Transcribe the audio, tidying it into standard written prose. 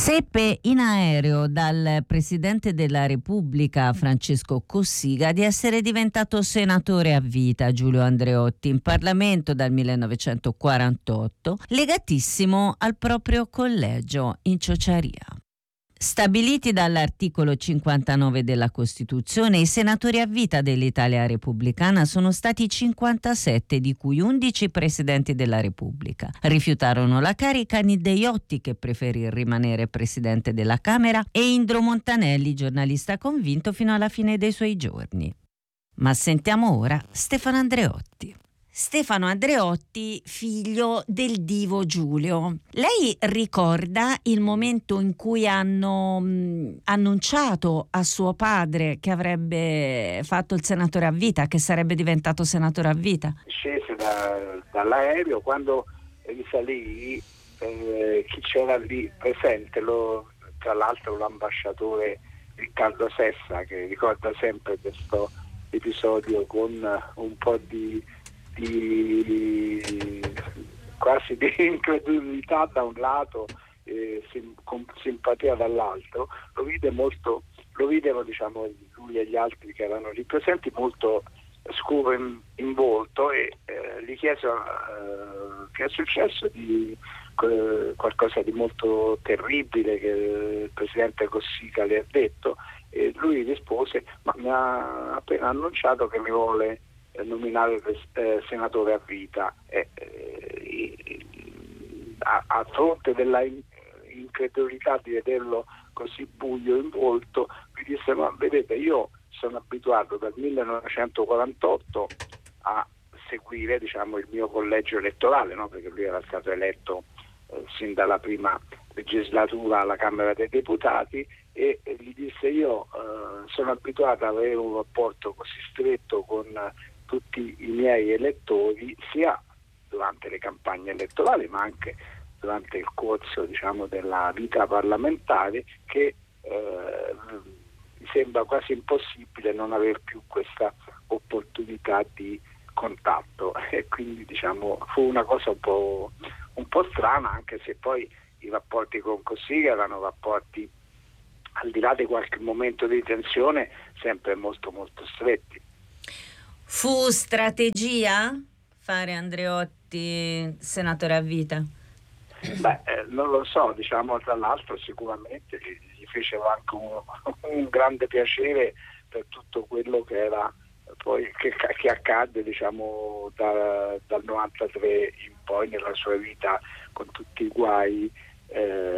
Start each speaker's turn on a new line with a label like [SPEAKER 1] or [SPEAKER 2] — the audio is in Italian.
[SPEAKER 1] Seppe in aereo dal Presidente della Repubblica Francesco Cossiga di essere diventato senatore a vita Giulio Andreotti in Parlamento dal 1948, legatissimo al proprio collegio in Ciociaria. Stabiliti dall'articolo 59 della Costituzione, i senatori a vita dell'Italia repubblicana sono stati 57, di cui 11 presidenti della Repubblica. Rifiutarono la carica Deiotti, che preferì rimanere presidente della Camera, e Indro Montanelli, giornalista convinto fino alla fine dei suoi giorni. Ma sentiamo ora Stefano Andreotti. Stefano Andreotti, figlio del divo Giulio. Lei ricorda il momento in cui hanno annunciato a suo padre che avrebbe fatto il senatore a vita, che sarebbe diventato senatore a vita?
[SPEAKER 2] Scese dall'aereo, quando risalì, chi c'era lì presente, tra l'altro l'ambasciatore Riccardo Sessa, che ricorda sempre questo episodio con un po' di quasi di incredulità da un lato, con simpatia dall'altro. Lo videro, diciamo, lui e gli altri che erano lì presenti, molto scuro in volto, e gli chiesero che è successo di qualcosa di molto terribile che il presidente Cossiga le ha detto, e lui rispose: ma mi ha appena annunciato che mi vuole nominare senatore a vita. A fronte della incredulità di vederlo così buio in volto, mi disse: ma vedete, io sono abituato dal 1948 a seguire, diciamo, il mio collegio elettorale, no? Perché lui era stato eletto sin dalla prima legislatura alla Camera dei Deputati, e gli disse: io sono abituato ad avere un rapporto così stretto con tutti i miei elettori, sia durante le campagne elettorali ma anche durante il corso, diciamo, della vita parlamentare, che mi sembra quasi impossibile non aver più questa opportunità di contatto. E quindi, diciamo, fu una cosa un po' strana, anche se poi i rapporti con Cossiga erano rapporti, al di là di qualche momento di tensione, sempre molto molto stretti.
[SPEAKER 1] Fu strategia fare Andreotti senatore a vita?
[SPEAKER 2] Non lo so, diciamo, tra l'altro sicuramente gli fecero anche un grande piacere per tutto quello che era poi che accadde, diciamo, dal 93 in poi nella sua vita, con tutti i guai